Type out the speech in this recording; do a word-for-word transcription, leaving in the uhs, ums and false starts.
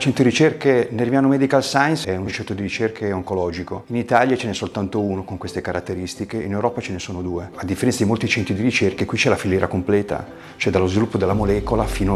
Centro di ricerche Nerviano Medical Science è un centro di ricerche oncologico. In Italia ce n'è soltanto uno con queste caratteristiche, in Europa ce ne sono due. A differenza di molti centri di ricerche, qui c'è la filiera completa, cioè dallo sviluppo della molecola fino